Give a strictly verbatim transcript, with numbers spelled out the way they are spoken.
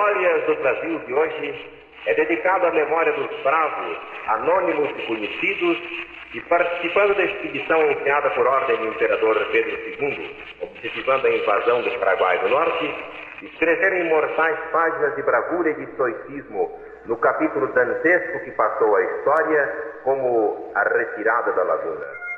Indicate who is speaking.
Speaker 1: Histórias do Brasil de hoje é dedicado à memória dos bravos, anônimos e conhecidos, que participando da expedição enviada por ordem do imperador Pedro segundo, objetivando a invasão do Paraguai do Norte, escreveram imortais páginas de bravura e de estoicismo no capítulo dantesco que passou a história como a retirada da Laguna.